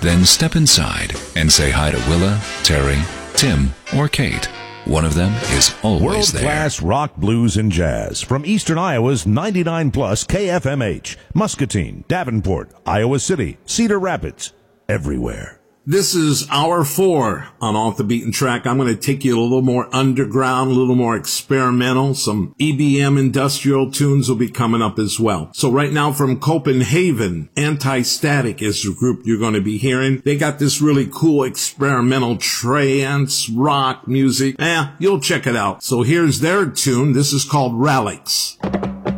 Then step inside and say hi to Willa, Terry, Tim, or Kate. One of them is always there. World-class rock, blues, and jazz from Eastern Iowa's 99 plus KFMH, Muscatine, Davenport, Iowa City, Cedar Rapids, everywhere. This is Hour 4 on Off the Beaten Track. I'm going to take you a little more underground, a little more experimental. Some EBM industrial tunes will be coming up as well. So right now from Copenhagen, Anti-Static is the group you're going to be hearing. They got this really cool experimental trance rock music. You'll check it out. So here's their tune. This is called Relics.